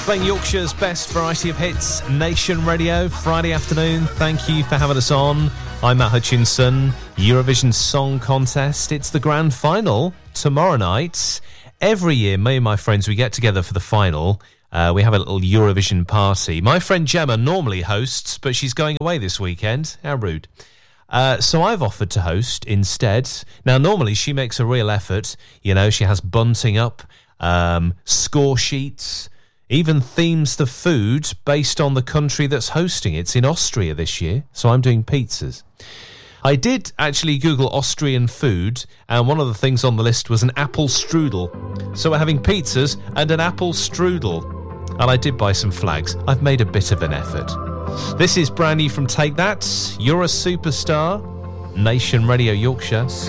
Playing Yorkshire's best variety of hits, Nation Radio, Friday afternoon. Thank you for having us on. I'm Matt Hutchinson. Eurovision Song Contest. It's the grand final tomorrow night. Every year, me and my friends, we get together for the final. We have a little Eurovision party. My friend Gemma normally hosts, but she's going away this weekend. How rude. So I've offered to host instead. Now, normally she makes a real effort. You know, she has bunting up, score sheets, even themes the food based on the country that's hosting. It's in Austria this year, so I'm doing pizzas. I did actually Google Austrian food, and one of the things on the list was an apple strudel. So we're having pizzas and an apple strudel. And I did buy some flags. I've made a bit of an effort. This is brand new from Take That. You're a Superstar. Nation Radio Yorkshire.